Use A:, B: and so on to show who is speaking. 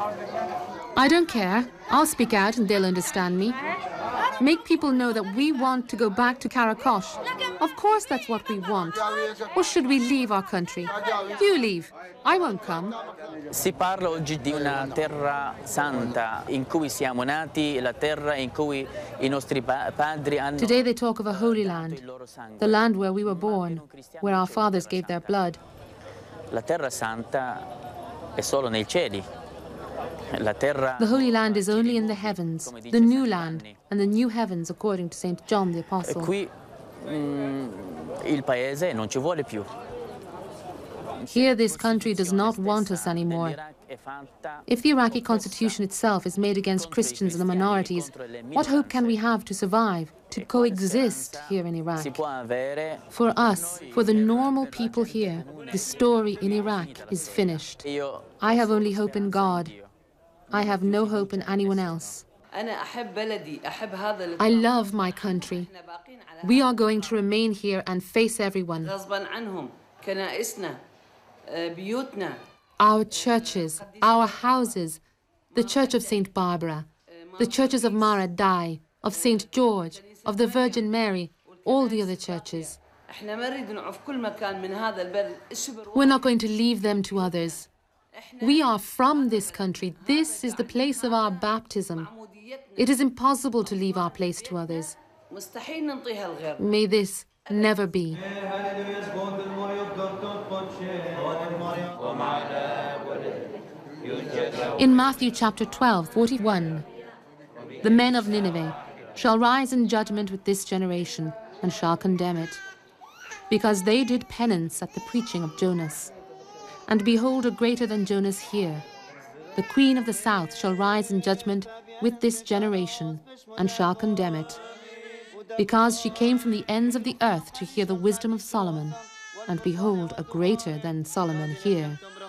A: I don't care. I'll speak out and they'll understand me. Make people know that we want to go back to Karakosh. Of course that's what we want. Or should we leave our country? You leave. I won't come.
B: Si parla oggi di una terra santa in cui siamo nati, la terra in cui I nostri padri hanno...
A: Today they talk of a holy land, the land where we were born, where our fathers gave their blood.
B: La terra santa è solo nei cieli.
A: The Holy Land is only in the heavens, the new land, and the new heavens according to St. John the Apostle.
B: Qui il paese non ci vuole più.
A: Here this country does not want us anymore. If the Iraqi constitution itself is made against Christians and the minorities, what hope can we have to survive, to coexist here in Iraq? For us, for the normal people here, the story in Iraq is finished. I have only hope in God. I have no hope in anyone else. I love my country. We are going to remain here and face everyone. Our churches, our houses, the Church of St. Barbara, the churches of Mara Dai, of St. George, of the Virgin Mary, all the other churches. We're not going to leave them to others. We are from this country. This is the place of our baptism. It is impossible to leave our place to others. May this never be. In Matthew chapter 12:41, the men of Nineveh shall rise in judgment with this generation and shall condemn it, because they did penance at the preaching of Jonas. And behold, a greater than Jonas here. The queen of the south shall rise in judgment with this generation, and shall condemn it, because she came from the ends of the earth to hear the wisdom of Solomon, and behold, a greater than Solomon here.